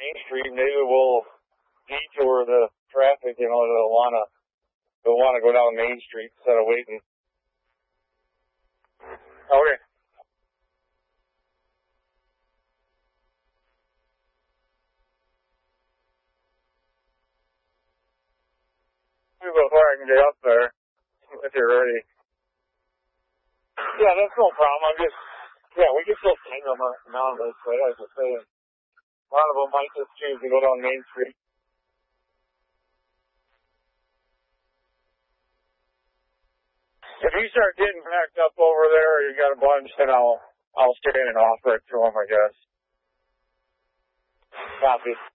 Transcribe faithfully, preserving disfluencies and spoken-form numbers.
Main Street, maybe we'll detour the traffic, you know, they'll want to they'll want to go down Main Street instead of waiting. Okay. Before I can get up there, if you're ready. Yeah, that's no problem. I'm just, yeah, we can still hang them on this way, as I was saying. A lot of them might just choose to go down Main Street. If you start getting backed up over there, or you got a bunch, then I'll, I'll stand and offer it to them, I guess. Copy.